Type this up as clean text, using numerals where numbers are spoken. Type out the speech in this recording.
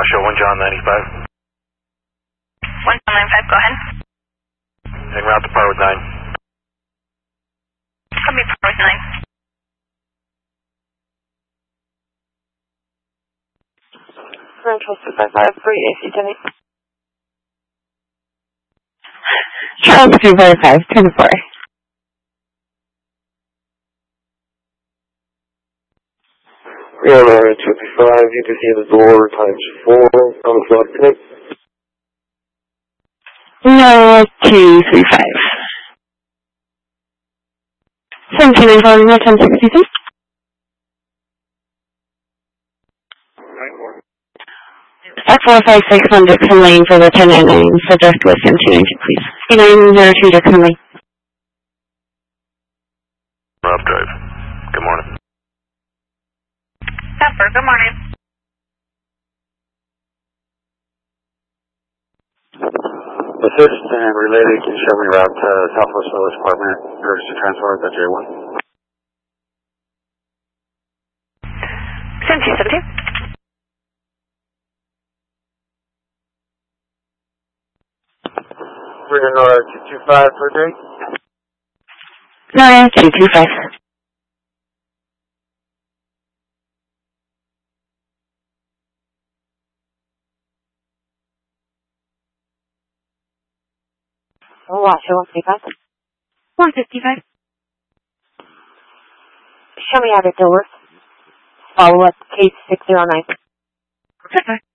Washoe, 1 John 95. 1 John 95, go ahead. En route to Parwood 9. Copy, Parwood 9. Central 255, 3 AC Jenny. Charles 255, 10-4. Rihanna 255, you can see the door times 4 on the flood connect. No, 235. 17 and 1063. F456 on Dixon Lane for the 1099 for direct with M290, please. 3902 Dixon Lane. Rob Drive. Good morning. Pepper, good morning. Assist and related, can you show me route to Southwest Village Apartment, emergency transport at J1. 1717. Rihanna 225 for a date. No, 225. Washoe 155. 155. Show me out of Dilworth. Follow up case 609. Pepper.